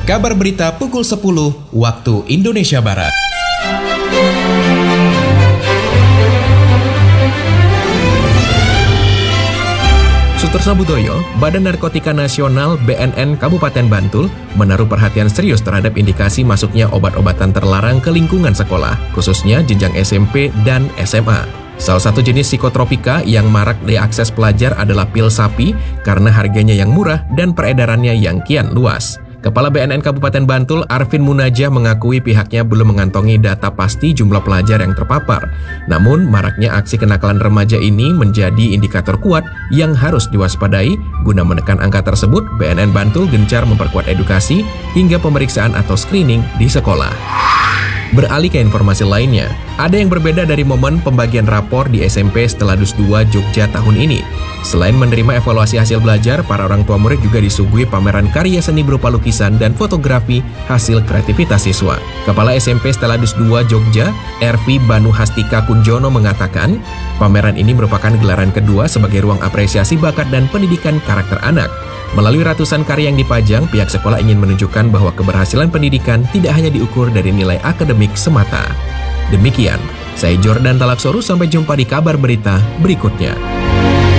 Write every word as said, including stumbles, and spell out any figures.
kabar berita pukul sepuluh waktu Indonesia Barat. Suterso Budoyo, Badan Narkotika Nasional B N N Kabupaten Bantul, menaruh perhatian serius terhadap indikasi masuknya obat-obatan terlarang ke lingkungan sekolah, khususnya jenjang S M P dan S M A. Salah satu jenis psikotropika yang marak diakses pelajar adalah pil sapi karena harganya yang murah dan peredarannya yang kian luas. Kepala B N N Kabupaten Bantul, Arvin Munajah, mengakui pihaknya belum mengantongi data pasti jumlah pelajar yang terpapar. Namun, maraknya aksi kenakalan remaja ini menjadi indikator kuat yang harus diwaspadai. Guna menekan angka tersebut, B N N Bantul gencar memperkuat edukasi hingga pemeriksaan atau screening di sekolah. Beralih ke informasi lainnya, ada yang berbeda dari momen pembagian rapor di S M P Steladus dua Jogja tahun ini. Selain menerima evaluasi hasil belajar, para orang tua murid juga disuguhi pameran karya seni berupa lukisan dan fotografi hasil kreativitas siswa. Kepala S M P Steladus dua Jogja, R V Banu Hastika Kunjono, mengatakan, pameran ini merupakan gelaran kedua sebagai ruang apresiasi bakat dan pendidikan karakter anak. Melalui ratusan karya yang dipajang, pihak sekolah ingin menunjukkan bahwa keberhasilan pendidikan tidak hanya diukur dari nilai akademik semata. Demikian, saya Jordan Talapsoru, sampai jumpa di kabar berita berikutnya.